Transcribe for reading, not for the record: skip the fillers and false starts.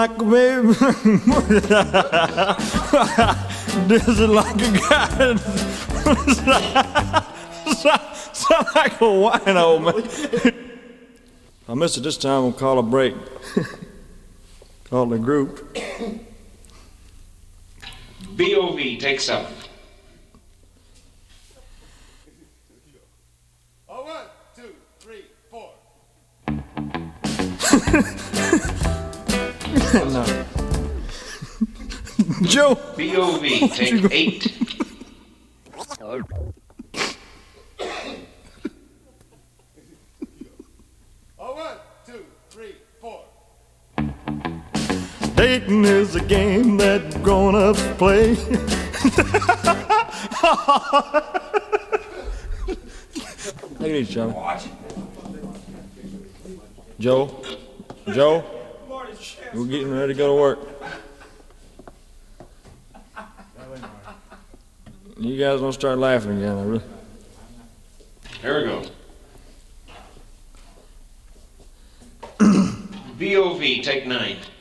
Like a baby. This is like a guy. Sound like a wino, man. If I miss it this time, we'll call a break. Call the group. BOV, take 7. Oh, 1, 2, 3, 4. No. Joe. BOV, take 8. Oh, 1, 2, 3, 4. Dating is a game that grown-ups play. Take it easy, Johnny. Joe? Joe? We're getting ready to go to work. You guys don't start laughing again, I really. Here we go. BOV, take 9.